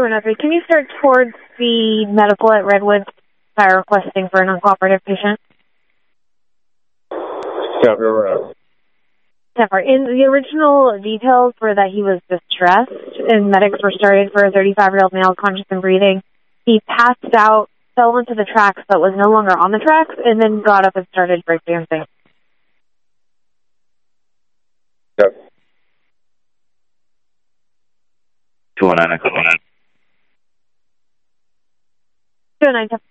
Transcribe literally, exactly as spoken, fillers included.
one oh three, can you start towards the medical at Redwood by requesting for an uncooperative patient? Yeah, we're out. In the original details were that he was distressed and medics were started for a thirty-five-year-old male conscious and breathing. He passed out, fell into the tracks but was no longer on the tracks, and then got up and started breakdancing. Yep. two oh nine, two oh nine. two oh nine,